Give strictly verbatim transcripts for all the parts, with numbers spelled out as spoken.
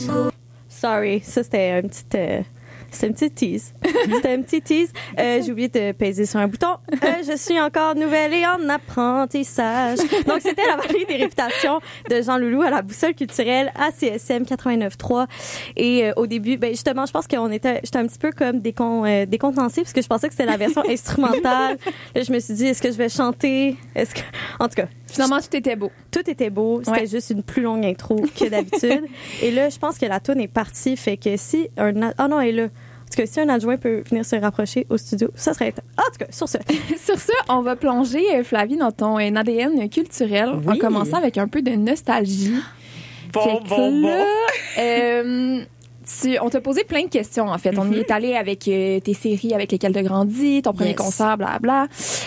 Sorry, ça c'était un petit... Euh... C'était une petite tease. C'était une petite tease. Euh, j'ai oublié de peser sur un bouton. Euh, je suis encore nouvelle et en apprentissage. Donc, c'était la vallée des réputations de Jean Loulou à la boussole culturelle à C S M quatre-vingt-neuf trois. Et euh, au début, ben justement, je pense qu'on était, j'étais un petit peu comme décon, euh, décontenancée parce que je pensais que c'était la version instrumentale. Là, je me suis dit, est-ce que je vais chanter? Est-ce que, en tout cas. Finalement, tout était beau. Tout était beau. C'était ouais. juste une plus longue intro que d'habitude. Et là, je pense que la toune est partie. Fait que si un... Oh non, elle est là. En tout cas, si un adjoint peut venir se rapprocher au studio, ça serait... En tout cas, sur ce. Sur ce, on va plonger, Flavie, dans ton A D N culturel oui. en commençant avec un peu de nostalgie. Bon, fait bon, là, bon. Euh, tu, on t'a posé plein de questions, en fait. Mm-hmm. On y est allé avec euh, tes séries avec lesquelles tu as grandi, ton premier yes. concert, blablabla.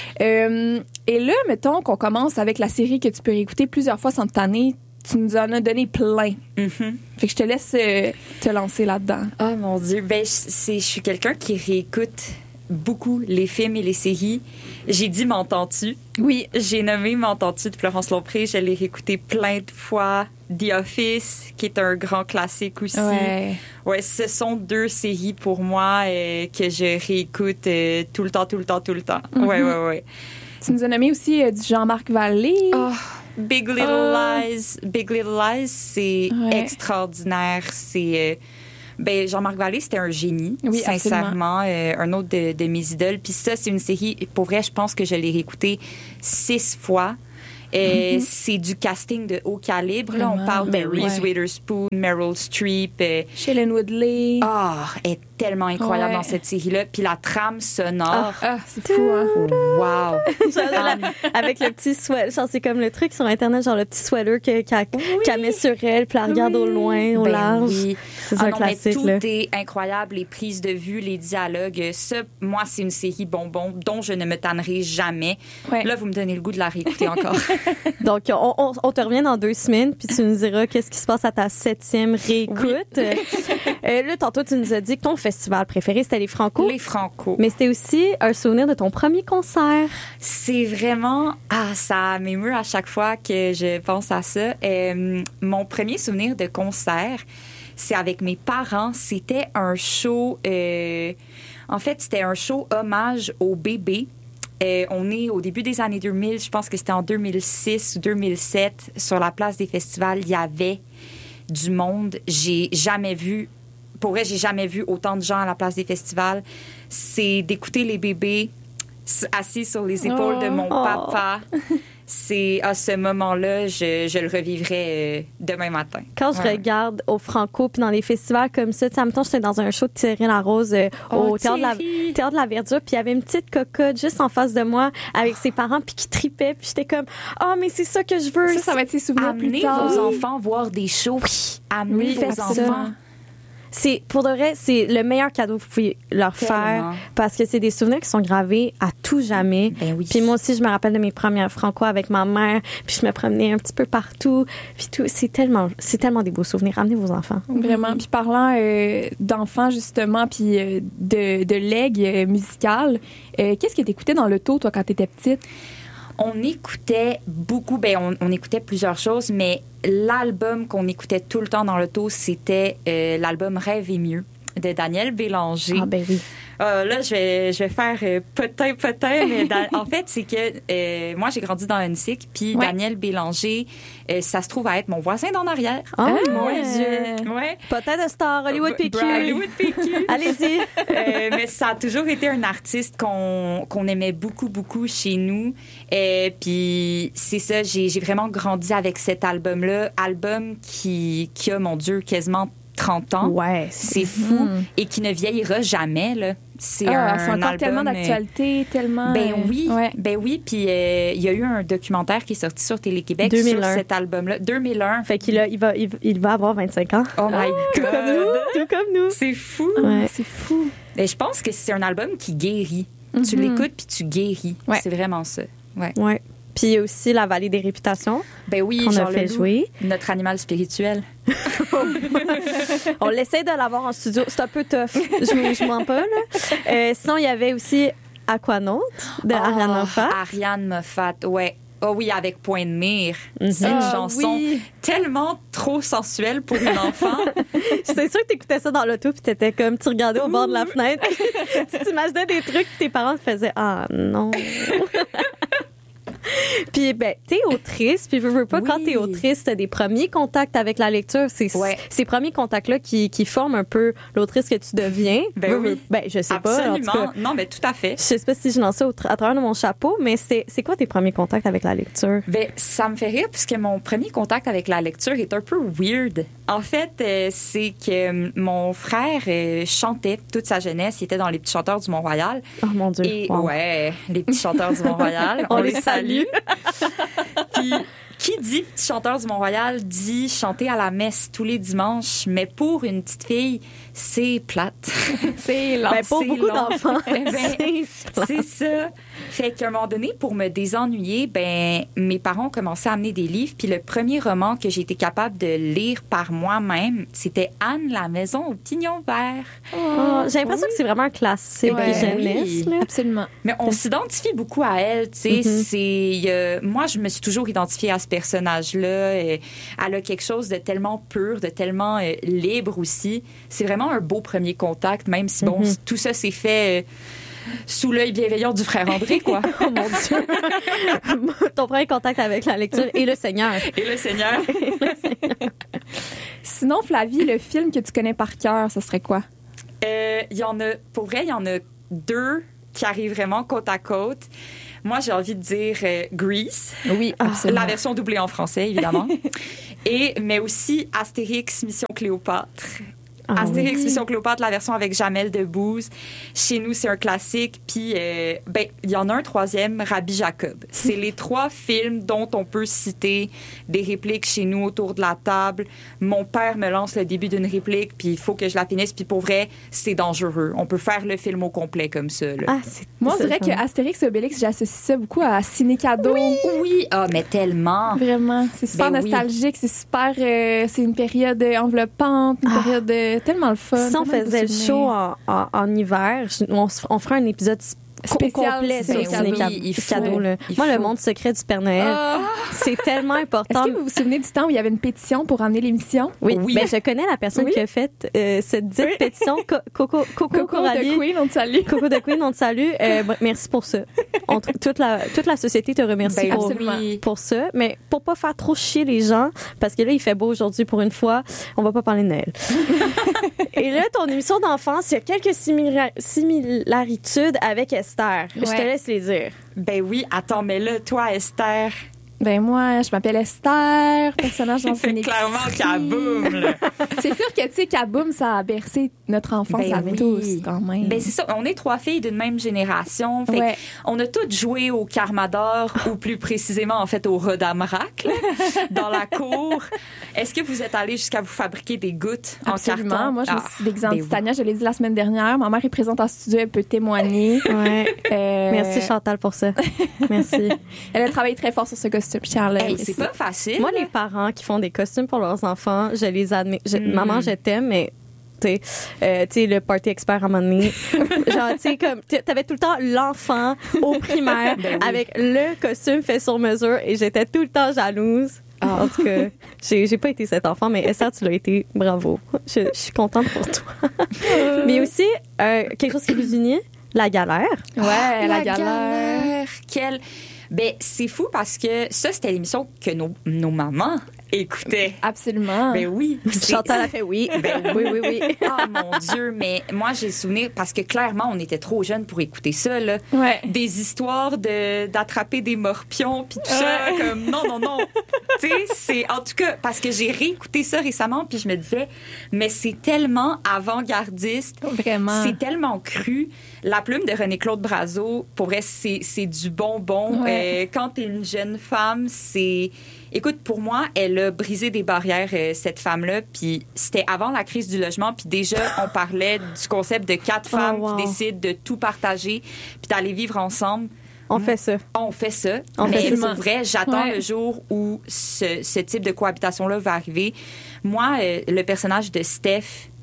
Euh, et là, mettons qu'on commence avec la série que tu peux réécouter plusieurs fois sans te tanner. Tu nous en as donné plein. Mm-hmm. Fait que je te laisse euh, te lancer là-dedans. Oh mon Dieu. Ben, je, je suis quelqu'un qui réécoute beaucoup les films et les séries. J'ai dit M'entends-tu? Oui. J'ai nommé M'entends-tu de Florence Lompré. Je l'ai réécouté plein de fois. The Office, qui est un grand classique aussi. Ouais. Ouais, ce sont deux séries pour moi euh, que je réécoute euh, tout le temps, tout le temps, tout le temps. Mm-hmm. Ouais, ouais, ouais. Tu nous as nommé aussi euh, du Jean-Marc Vallée. Oh, Big Little oh. Lies. Big Little Lies, c'est ouais. extraordinaire. C'est... Euh, ben, Jean-Marc Vallée, c'était un génie, oui, sincèrement. Euh, un autre de, de mes idoles. Puis ça, c'est une série, pour vrai, je pense que je l'ai réécoutée six fois. Euh, mm-hmm. C'est du casting de haut calibre. Là, on parle ben, de Reese ouais. Witherspoon, Meryl Streep. Euh, Shailene Woodley. Ah, oh, elle est tellement incroyable ouais. dans cette série-là. Puis la trame sonore. Ah, ah c'est fou, hein? Wow! la, avec le petit sweater. Genre, c'est comme le truc sur Internet, genre le petit sweater qu'elle qu oui. qu met sur elle, puis elle regarde oui. au loin, au ben large. Oui. C'est ah un non, classique, tout là. est incroyable. Les prises de vue, les dialogues. Ça, moi, c'est une série bonbon dont je ne me tannerai jamais. Ouais. Là, vous me donnez le goût de la réécouter encore. Donc, on, on, on te revient dans deux semaines, puis tu nous diras qu'est-ce qui se passe à ta septième réécoute. Oui. euh, là, tantôt, tu nous as dit que ton festival préféré, c'était les Franco. Les Franco. Mais c'était aussi un souvenir de ton premier concert. C'est vraiment... Ah, ça m'émeut à chaque fois que je pense à ça. Euh, mon premier souvenir de concert, c'est avec mes parents. C'était un show... Euh, en fait, c'était un show hommage au bébé. Euh, on est au début des années deux mille, je pense que c'était en deux mille six ou deux mille sept, sur la place des festivals, il y avait du monde. J'ai jamais vu, pour vrai, j'ai jamais vu autant de gens à la place des festivals. C'est d'écouter les bébés assis sur les épaules oh, de mon oh. papa. C'est à ce moment-là, je, je le revivrai euh, demain matin. Quand je ouais. regarde au Franco puis dans les festivals comme ça, tu sais, en même temps, j'étais dans un show de Thierry Larose euh, oh, au Théâtre de, la, Théâtre de la Verdure, puis il y avait une petite cocotte juste en face de moi avec ses parents puis qui tripaient, puis j'étais comme « Ah, oh, mais c'est ça que je veux! » Ça, ça va être ses souvenirs Amenez plus tard. vos enfants voir des shows. Oui. Amenez oui, vos enfants. Ça. C'est, pour de vrai, c'est le meilleur cadeau que vous pouvez leur Tellement. faire parce que c'est des souvenirs qui sont gravés à tout jamais. Ben oui. Puis moi aussi, je me rappelle de mes premières Franco avec ma mère, puis je me promenais un petit peu partout. Puis tout, c'est tellement, c'est tellement des beaux souvenirs. Amenez vos enfants. Vraiment. Puis parlant euh, d'enfants, justement, puis euh, de, de legs euh, musical, euh, qu'est-ce que t'écoutais dans l'auto, toi, quand t'étais petite? On écoutait beaucoup, ben on, on écoutait plusieurs choses, mais l'album qu'on écoutait tout le temps dans l'auto, c'était euh, l'album Rêve et mieux de Daniel Bélanger. Ah ben oui. Euh, là, je vais, je vais faire euh, peut-être, peut-être, mais dans, en fait, c'est que euh, moi, j'ai grandi dans N S I C, puis ouais. Daniel Bélanger, euh, ça se trouve à être mon voisin d'en arrière. Oh ah, mon ouais. Dieu! Ouais. Peut-être de star, Hollywood P Q. Hollywood P Q. Allez-y! euh, mais ça a toujours été un artiste qu'on, qu'on aimait beaucoup, beaucoup chez nous. Et puis, c'est ça, j'ai, j'ai vraiment grandi avec cet album-là. Album qui, qui a, mon Dieu, quasiment trente ans. Ouais. C'est fou. Mm. Et qui ne vieillira jamais, là. C'est ah, un, c'est encore album, tellement d'actualité, tellement... Ben oui, ouais. ben oui. Puis il euh, y a eu un documentaire qui est sorti sur Télé-Québec deux mille un. Sur cet album-là. deux mille un. Fait qu'il a, il va, il, il va avoir vingt-cinq ans. Oh my oh, God! Tout comme nous! Tout comme nous! C'est fou! Ouais. C'est fou! Et je pense que c'est un album qui guérit. Mm-hmm. Tu l'écoutes puis tu guéris. Ouais. C'est vraiment ça. Ouais. Ouais. Puis il y a aussi La Vallée des Réputations. Ben oui, qu'on Jean a fait Leloup, jouer. Notre animal spirituel. On l'essaie de l'avoir en studio. C'est un peu tough. Je, je mens pas, là. Euh, sinon, il y avait aussi Aquanaut de oh, Ariane Moffat. Ariane Moffat, ouais. oh oui, avec Point de mire. Mm-hmm. Cette Ah, chanson oui. tellement trop sensuelle pour une enfant. J'étais sûre que t'écoutais ça dans l'auto puis t'étais comme, tu regardais au bord de la fenêtre. Tu t'imaginais des trucs que tes parents te faisaient. Ah non. Puis, ben, t'es autrice, puis je veux pas, Oui. quand t'es autrice, t'as des premiers contacts avec la lecture. C'est Ouais. ces premiers contacts-là qui, qui forment un peu l'autrice que tu deviens. Ben Veux, oui. veux- ben, je sais pas. En tout Absolument. cas, Non, mais tout à fait. je sais pas si je lance ça au tra- à travers de mon chapeau, mais c'est, c'est quoi tes premiers contacts avec la lecture? Ben, ça me fait rire puisque mon premier contact avec la lecture est un peu weird. En fait, euh, c'est que euh, mon frère euh, chantait toute sa jeunesse. Il était dans les Petits Chanteurs du Mont-Royal. Oh mon Dieu. Et Wow. ouais, les Petits Chanteurs du Mont-Royal, On on, les les salue. Puis, qui dit Petits Chanteurs du Mont-Royal dit chanter à la messe tous les dimanches, mais pour une petite fille, c'est plate. C'est lent. Ben, pour c'est beaucoup long. d'enfants, Ben, c'est plate. C'est ça. Fait qu'à un moment donné, pour me désennuyer, ben mes parents ont commencé à amener des livres. Puis le premier roman que j'ai été capable de lire par moi-même, c'était Anne, la maison au pignon vert. Oh, j'ai l'impression que c'est vraiment un classique Ouais. de jeunesse. Oui. Là. Absolument. Mais on s'identifie beaucoup à elle, tu sais. Mm-hmm. C'est, euh, moi, je me suis toujours identifiée à ce personnage-là. Et elle a quelque chose de tellement pur, de tellement euh, libre aussi. C'est vraiment un beau premier contact, même si, bon, Mm-hmm. tout ça s'est fait... euh, sous l'œil bienveillant du frère André, quoi. Oh mon Dieu. Ton premier contact avec la lecture et le Seigneur. Et le Seigneur. Sinon, Flavie, le film que tu connais par cœur, ce serait quoi? Euh, Il y en a, pour vrai, il y en a deux qui arrivent vraiment côte à côte. Moi, j'ai envie de dire euh, Grease. Oui, absolument. La version doublée en français, évidemment. Et, mais aussi Astérix, Mission Cléopâtre. Ah Astérix, oui. Mission Cléopâtre, la version avec Jamel Debbouze. Chez nous, c'est un classique. Puis, euh, ben, il y en a un troisième, Rabbi Jacob. C'est les trois films dont on peut citer des répliques chez nous autour de la table. Mon père me lance le début d'une réplique, puis il faut que je la finisse. Puis pour vrai, c'est dangereux. On peut faire le film au complet comme ça. Là. Ah, c'est, Moi, on c'est dirait fun. que Astérix et Obélix, j'associe ça beaucoup à Ciné Cadeau. Oui, oui. Ah, mais tellement. Vraiment. C'est super Ben oui. nostalgique. C'est super. euh, c'est une période euh, enveloppante, une Ah. période euh, tellement le fun. Si on tellement de faisait le souvenirs. show en, en, en hiver, je- on, se- on ferait un épisode sp- Spécial complet sur Ciné Ciné Cadeau. Cadeau. Oui, il faut. Cadeau, là. Il Moi, le faut. monde secret du Père Noël, Ah. c'est tellement important. Est-ce que vous vous souvenez du temps où il y avait une pétition pour ramener l'émission? Oui, Oui. Ben, je connais la personne Oui. qui a fait euh, cette dite Oui. pétition. Co- Coco, Coco, Coco Coralie. de Queen, on te salue. Coco de Queen, on te salue. Euh, bon, merci pour ça. On t- toute, la, toute la société te remercie Ben, pour, absolument. pour ça. Mais pour pas faire trop chier les gens, parce que là, il fait beau aujourd'hui pour une fois, on va pas parler de Noël. Et là, ton émission d'enfance, il y a quelques simila- similitudes avec Esther. Je te Ouais. laisse les dire. Ben oui, attends, mais là, toi, Esther, Ben moi, je m'appelle Esther, personnage dans fait une clairement épicerie. kaboom, là. C'est sûr que, tu sais, Kaboom, ça a bercé notre enfance Ben à oui. tous, quand même. Ben c'est ça, on est trois filles d'une même génération. Fait Ouais. que on a toutes joué au Carmador, ou plus précisément, en fait, au Rodamrac, là, dans la cour. Est-ce que vous êtes allés jusqu'à vous fabriquer des gouttes en Absolument. carton? Moi, je me Ah, suis déguisée en ben Titania, je l'ai dit la semaine dernière. Ma mère est présente en studio, elle peut témoigner. Ouais. Euh, Merci Chantal pour ça. Merci. Elle a travaillé très fort sur ce costume, je tiens à le hey, préciser. c'est pas facile. Moi, les parents qui font des costumes pour leurs enfants, je les admets. Je- Mm. Maman, je t'aime, mais tu sais, euh, tu sais, le party expert à un moment donné, genre, tu sais, comme, t'a- t'avais tout le temps l'enfant au primaire Ben oui. avec le costume fait sur mesure et j'étais tout le temps jalouse. Ah. En tout cas, j'ai j'ai pas été cet enfant, mais Esther, tu l'as été. Bravo. Je, je suis contente pour toi. Mais aussi, euh, quelque chose qui vous unit, la galère. Ouais, la, galère. Quelle... Ben, c'est fou parce que ça, c'était l'émission que nos, nos mamans écoutaient. Absolument. Ben oui. C'est- Chantal a fait oui. Ben oui, oui, oui. Ah mon Dieu, mais moi j'ai souvenir parce que clairement on était trop jeunes pour écouter ça là. Ouais. Des histoires de d'attraper des morpions puis tout ça Ouais. comme non non non. Tu sais, c'est en tout cas parce que j'ai réécouté ça récemment puis je me disais mais c'est tellement avant-gardiste. Vraiment. C'est tellement cru. La plume de René-Claude Brazeau, pour vrai, c'est, c'est du bonbon. Ouais. Euh, quand t'es une jeune femme, c'est... Écoute, pour moi, elle a brisé des barrières, euh, cette femme-là. Puis c'était avant la crise du logement. Puis déjà, on parlait du concept de quatre Oh, femmes wow. qui décident de tout partager puis d'aller vivre ensemble. On fait ça. On fait ça. On mais fait pour ça. vrai, j'attends Ouais. le jour où ce, ce type de cohabitation-là va arriver. Moi, euh, le personnage de Steph,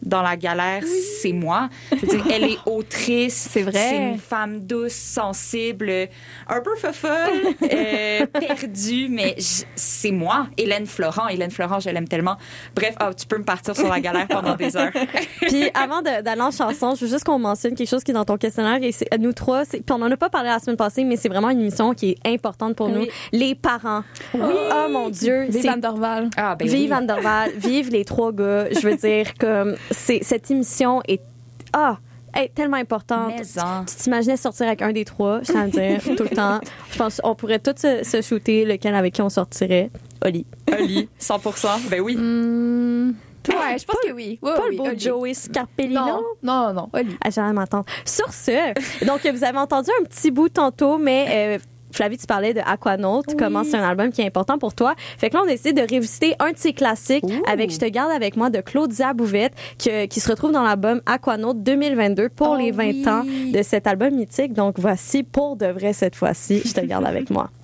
dans la galère, oui. c'est moi. Je veux dire, elle est autrice. C'est vrai. C'est une femme douce, sensible, un peu fofolle, euh, perdue, mais je, c'est moi. Hélène Florent. Hélène Florent, je l'aime tellement. Bref, oh, tu peux me partir sur la galère pendant des heures. Puis avant de, d'aller en chanson, je veux juste qu'on mentionne quelque chose qui est dans ton questionnaire. Et c'est, nous trois, c'est, puis on n'en a pas parlé la semaine passée, mais c'est vraiment une émission qui est importante pour oui. nous. Les parents. Oui. Oh mon Dieu. Vive Van der Waal. Ah, ben vive oui. Van der Waal. Vive les trois gars. Je veux dire, comme, c'est, cette émission est, ah, est tellement importante. Tu, tu t'imaginais sortir avec un des trois, je tiens à dire, tout le temps. Je pense qu'on pourrait tous se, se shooter lequel avec qui on sortirait. Oli. Oli, cent pour cent. Ben oui. Mmh. Ouais, je pense pas, que oui. oui pas oui, le beau Oli. Joey Scarpellino. Non, non, non, Oli. Ah, j'aimerais m'entendre. Sur ce, donc vous avez entendu un petit bout tantôt, mais euh, Flavie, tu parlais de Aquanaut, oui. comment c'est un album qui est important pour toi. Fait que là, on a décidé de revisiter un de ses classiques Ouh. avec Je te garde avec moi de Claudia Bouvette, que, qui se retrouve dans l'album Aquanaut deux mille vingt-deux pour oh, les vingt oui. ans de cet album mythique. Donc voici pour de vrai cette fois-ci, Je te garde avec moi.